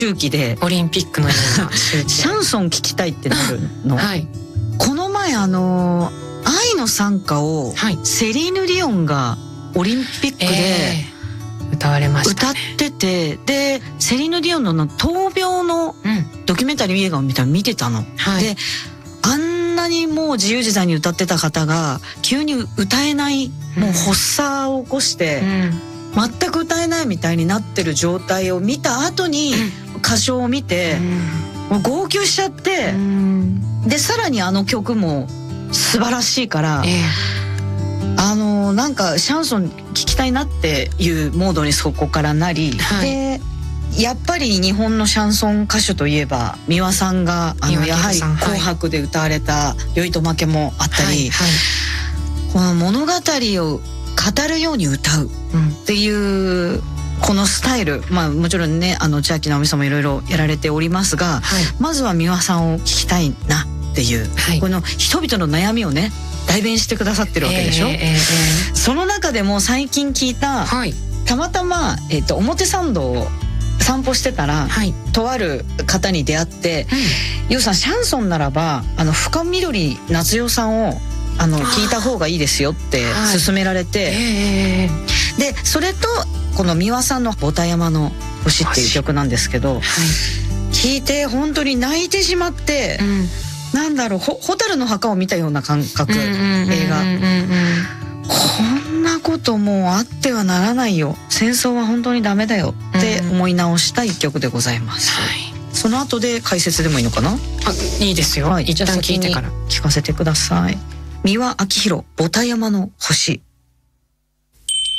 周期でオリンピックのような周期シャンソン聴きたいってなるの。 はい、 この前愛の賛歌をセリーヌ・ディオンがオリンピックで歌われました歌ってて、でセリーヌ・ディオンの闘病のドキュメンタリー映画を見てたの。であんなにもう自由自在に歌ってた方が急に歌えない、もう発作を起こして、全く歌えないみたいになってる状態を見た後に歌唱を見て、もう号泣しちゃって、でさらに曲も素晴らしいから、なんかシャンソン聴きたいなっていうモードにそこからなり、でやっぱり日本のシャンソン歌手といえば美輪さんがやはり「紅白」で歌われた「酔いと負け」もあったり、この物語を語るように歌うっていうこのスタイル、もちろんね千秋直美さんもいろいろやられておりますが、まずは美輪さんを聞きたいなっていう、この人々の悩みをね代弁してくださってるわけでしょ。その中でも最近聞いた、たまたま、表参道を散歩してたら、とある方に出会って「ゆうさんシャンソンならば深緑夏代さんを聞いた方がいいですよ」って勧められて、でそれとこの美輪さんの「ボタ山の星」っていう曲なんですけど、聞いて本当に泣いてしまって、なんだろう、蛍の墓を見たような感覚、映画。こんなこともうあってはならないよ、戦争は本当にダメだよって思い直した一曲でございます。その後で解説でもいいのかな。 いいですよ、一旦聞いてから聞かせてください。三輪明宏、ボタ山の星。